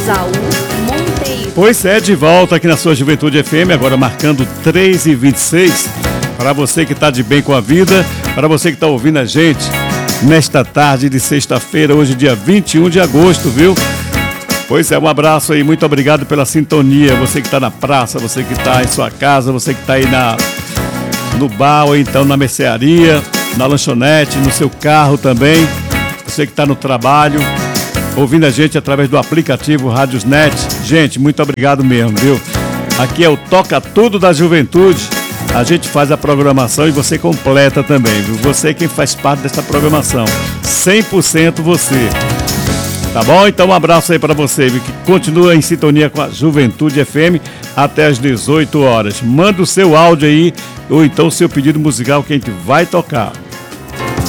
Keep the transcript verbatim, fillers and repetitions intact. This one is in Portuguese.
Saul Monteiro. Pois é, de volta aqui na sua Juventude F M, agora marcando três e vinte e seis. Para você que está de bem com a vida, para você que está ouvindo a gente nesta tarde de sexta-feira, hoje dia vinte e um de agosto, viu? Pois é, um abraço aí, muito obrigado pela sintonia. Você que está na praça, você que está em sua casa, você que está aí na, no bar ou então na mercearia, na lanchonete, no seu carro também. Você que está no trabalho, ouvindo a gente através do aplicativo Rádiosnet. Gente, muito obrigado mesmo, viu? Aqui é o Toca Tudo da Juventude. A gente faz a programação e você completa também, viu? Você é quem faz parte dessa programação. cem por cento você. Tá bom? Então um abraço aí para você, viu? Que continua em sintonia com a Juventude F M até às dezoito horas. Manda o seu áudio aí ou então o seu pedido musical que a gente vai tocar.